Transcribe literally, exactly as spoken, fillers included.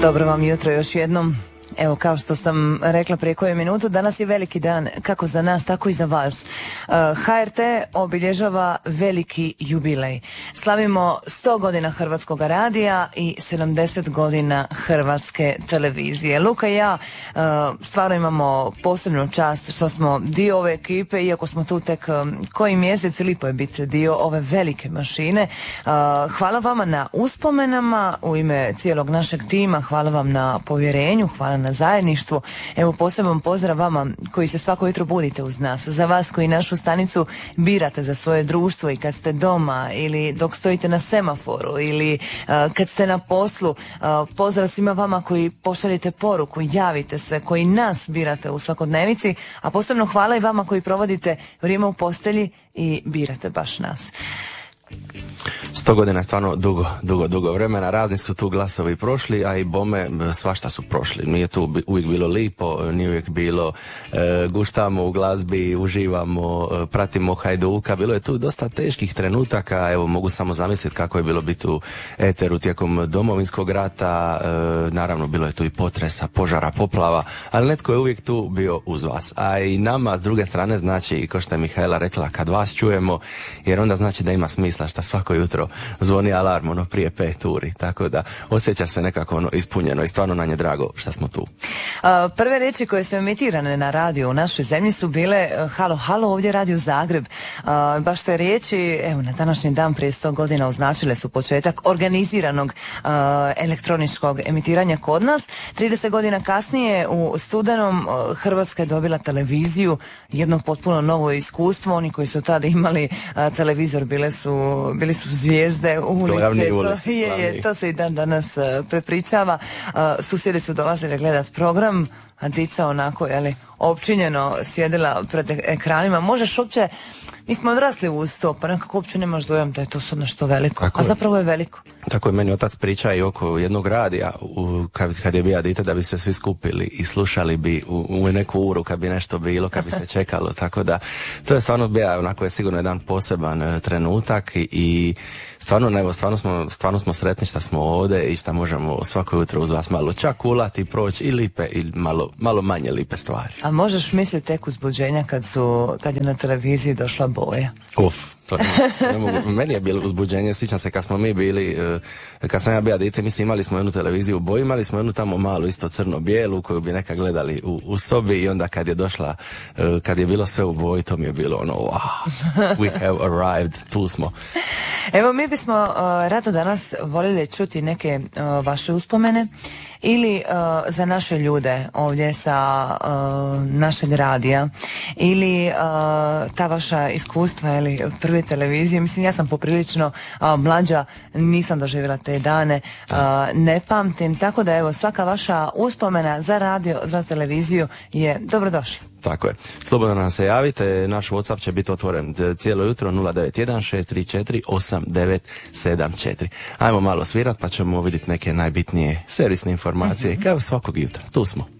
Dobro vam jutro još jednom. Evo, kao što sam rekla prije koju minutu, danas je veliki dan kako za nas, tako i za vas. H R T obilježava veliki jubilej. Slavimo sto godina Hrvatskog radija i sedamdeset godina Hrvatske televizije. Luka i ja stvarno imamo posebnu čast što smo dio ove ekipe, iako smo tu tek koji mjesec, lipo je biti dio ove velike mašine. Hvala vama na uspomenama u ime cijelog našeg tima, hvala vam na povjerenju, hvala na zajedništvu. Evo, poseban pozdrav vama koji se svako jutro budite uz nas, za vas koji našu stanicu birate za svoje društvo i kad ste doma ili dok stojite na semaforu ili uh, kad ste na poslu. Uh, pozdrav svima vama koji pošaljete poruku, javite se, koji nas birate u svakodnevici, a posebno hvala i vama koji provodite vrijeme u postelji i birate baš nas. Sto godina je stvarno dugo, dugo, dugo vremena, razni su tu glasovi prošli, a i bome svašta su prošli. Nije tu uvijek bilo lipo, nije uvijek bilo e, guštamo u glazbi, uživamo, e, pratimo Hajduka, bilo je tu dosta teških trenutaka, evo mogu samo zamisliti kako je bilo biti u eteru tijekom Domovinskog rata, e, naravno bilo je tu i potresa, požara, poplava, ali netko je uvijek tu bio uz vas. A i nama s druge strane znači, kao što je Mihajla rekla, kad vas čujemo, jer onda znači da ima smisla šta svako jutro zvoni alarm ono prije pet uri, tako da osjećaš se nekako ono ispunjeno i stvarno nam je drago što smo tu. Uh, prve riječi koje su emitirane na radiju u našoj zemlji su bile uh, halo, halo, ovdje Radio Zagreb. Uh, baš te riječi, evo, na današnji dan prije sto godina označile su početak organiziranog uh, elektroničkog emitiranja kod nas. trideset godina kasnije u studenom uh, Hrvatska je dobila televiziju, jedno potpuno novo iskustvo. Oni koji su tada imali uh, televizor bile su bili su zvijezde ulice, to, je, je, to se i dan danas uh, prepričava. Uh, susjedi su dolazili gledati program, a dica onako, jeli, opčinjeno sjedila pred ekranima. Možeš uopće, mi smo odrasli uz to, pa nekako uopće nemaš dojam da je to sad nešto veliko, tako a je. Zapravo je veliko. Tako je meni otac priča i oko jednog radija, u, kad, kad je bio dite, da bi se svi skupili i slušali bi u, u neku uru kad bi nešto bilo, kad bi se čekalo, tako da to je stvarno bio, onako je sigurno jedan poseban uh, trenutak i, i stvarno, evo, stvarno smo, stvarno smo sretni što smo ovdje i što možemo svako jutro uz vas malo čak ulati, proći i lipe i malo, malo manje lipe stvari. A možeš misliti tek uzbuđenja kad su, kad je na televiziji došla boja? Uf, to ne, ne mogu. Meni je bilo uzbuđenje, sjećam se kad smo mi bili, kad sam ja bio dite, mislim imali smo jednu televiziju u boji, imali smo jednu tamo malu isto crno-bijelu koju bi neka gledali u, u sobi i onda kad je došla, kad je bilo sve u boji, to mi je bilo ono, wow, we have arrived, tu smo. Evo, mi bismo uh, rado danas voljeli čuti neke uh, vaše uspomene ili uh, za naše ljude ovdje sa uh, našeg radija ili uh, ta vaša iskustva ili prve televizije. Mislim, ja sam poprilično uh, mlađa, nisam doživjela te dane, uh, ne pamtim, tako da evo, svaka vaša uspomena za radio, za televiziju je dobrodošla. Tako je. Slobodno nam se javite, naš WhatsApp će biti otvoren cijelo jutro nula devet jedan šest tri četiri osam devet sedam četiri. Ajmo malo svirat pa ćemo vidjeti neke najbitnije servisne informacije, kao svakog jutra. Tu smo.